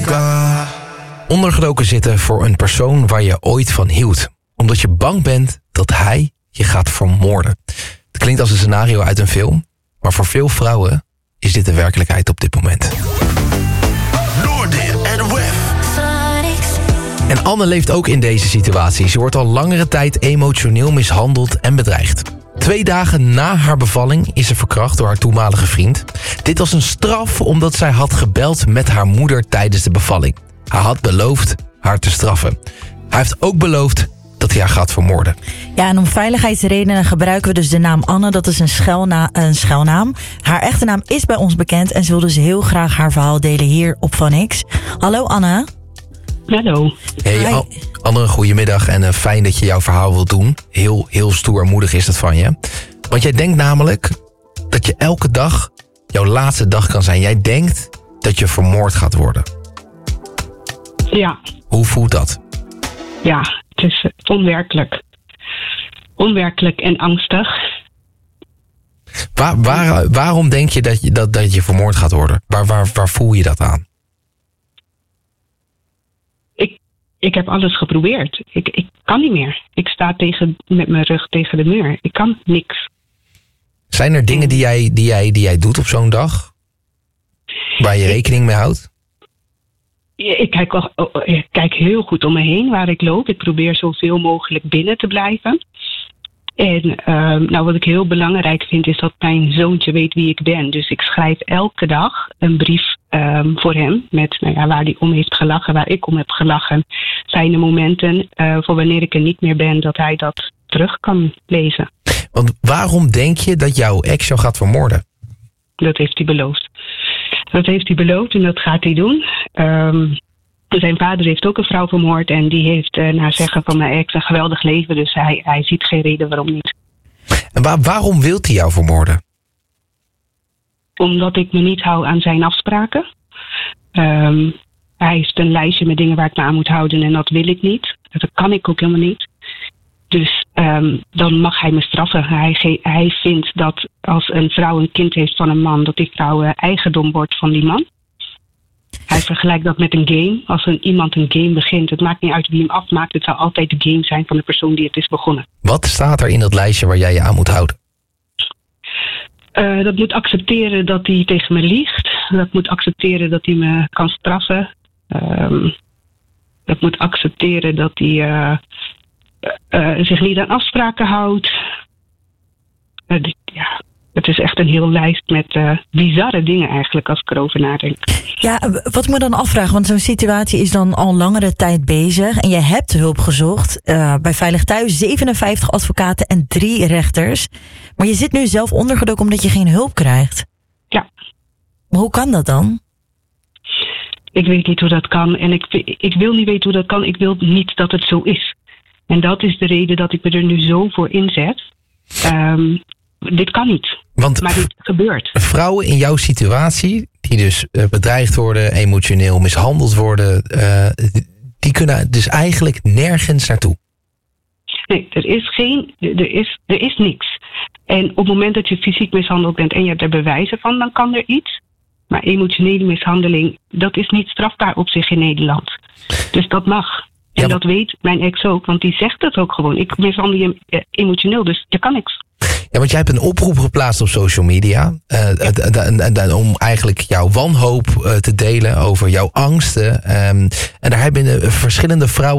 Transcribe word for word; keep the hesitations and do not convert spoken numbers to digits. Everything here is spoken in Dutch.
Afrika. Ondergedoken zitten voor een persoon waar je ooit van hield. Omdat je bang bent dat hij je gaat vermoorden. Het klinkt als een scenario uit een film. Maar voor veel vrouwen is dit de werkelijkheid op dit moment. Noordin en Wef. En Anne leeft ook in deze situatie. Ze wordt al langere tijd emotioneel mishandeld en bedreigd. Twee dagen na haar bevalling is ze verkracht door haar toenmalige vriend. Dit was een straf omdat zij had gebeld met haar moeder tijdens de bevalling. Hij had beloofd haar te straffen. Hij heeft ook beloofd dat hij haar gaat vermoorden. Ja, en om veiligheidsredenen gebruiken we dus de naam Anne. Dat is een, schelna- een schuilnaam. Haar echte naam is bij ons bekend en ze wil dus heel graag haar verhaal delen hier op Van X. Hallo Anne. Hallo. Hey Hi. Al- Anne, goedemiddag en uh, fijn dat je jouw verhaal wilt doen. Heel, heel stoer en moedig is dat van je. Want jij denkt namelijk dat je elke dag jouw laatste dag kan zijn. Jij denkt dat je vermoord gaat worden. Ja, Hoe voelt dat? ja, het is eh, onwerkelijk. Onwerkelijk en angstig. Waar, waar, waarom denk je dat je, dat, dat je vermoord gaat worden? Waar, waar, waar voel je dat aan? Ik, ik heb alles geprobeerd. Ik, ik kan niet meer. Ik sta tegen, met mijn rug tegen de muur. Ik kan niks. Zijn er dingen die jij, die jij, die jij doet op zo'n dag? Waar je rekening mee houdt? Ja, Ik kijk, wel, oh, oh, ik kijk heel goed om me heen waar ik loop. Ik probeer zoveel mogelijk binnen te blijven. En ehm, nou, wat ik heel belangrijk vind is dat mijn zoontje weet wie ik ben. Dus ik schrijf elke dag een brief ehm, voor hem. Met nou ja, waar hij om heeft gelachen, waar ik om heb gelachen. Fijne momenten eh, voor wanneer ik er niet meer ben, dat hij dat terug kan lezen. Want waarom denk je dat jouw ex jou gaat vermoorden? Dat heeft hij beloofd. Dat heeft hij beloofd en dat gaat hij doen. Ehm, zijn vader heeft ook een vrouw vermoord en die heeft uh, naar zeggen van mijn ex een geweldig leven. Dus hij, hij ziet geen reden waarom niet. En waar, waarom wil hij jou vermoorden? Omdat ik me niet hou aan zijn afspraken. Ehm, hij heeft een lijstje met dingen waar ik me aan moet houden en dat wil ik niet. Dat kan ik ook helemaal niet. Dus um, dan mag hij me straffen. Hij, ge- hij vindt dat als een vrouw een kind heeft van een man, dat die vrouw uh, eigendom wordt van die man. Hij vergelijkt dat met een game. Als een, iemand een game begint, het maakt niet uit wie hem afmaakt. Het zal altijd de game zijn van de persoon die het is begonnen. Wat staat er in dat lijstje waar jij je aan moet houden? Uh, dat moet accepteren dat hij tegen me liegt. Dat moet accepteren dat hij me kan straffen. Um, dat moet accepteren dat hij uh, uh, zich niet aan afspraken houdt. Uh, dit, ja, het is echt een heel lijst met uh, bizarre dingen eigenlijk als ik erover nadenk. Ja, wat ik me dan afvraag, want zo'n situatie is dan al langere tijd bezig en je hebt hulp gezocht uh, bij Veilig Thuis, zevenenvijftig advocaten en drie rechters. Maar je zit nu zelf ondergedoken omdat je geen hulp krijgt. Ja. Maar hoe kan dat dan? Ik weet niet hoe dat kan en ik, ik wil niet weten hoe dat kan. Ik wil niet dat het zo is. En dat is de reden dat ik me er nu zo voor inzet. Um, dit kan niet. Want maar dit gebeurt. Vrouwen in jouw situatie, die dus uh, bedreigd worden, emotioneel mishandeld worden, uh, die kunnen dus eigenlijk nergens naartoe. Nee, er is geen, er is, er is niks. En op het moment dat je fysiek mishandeld bent en je hebt er bewijzen van, dan kan er iets. Maar emotionele mishandeling, dat is niet strafbaar op zich in Nederland. Dus dat mag. En Ja, dat weet mijn ex ook, want die zegt het ook gewoon. Ik mishandel je eh, emotioneel, dus je kan niks. Ja, want jij hebt een oproep geplaatst op social media. Uh, d- d- d- d- om eigenlijk jouw wanhoop uh, te delen over jouw angsten. Um, en daar hebben uh, verschillende vrouwen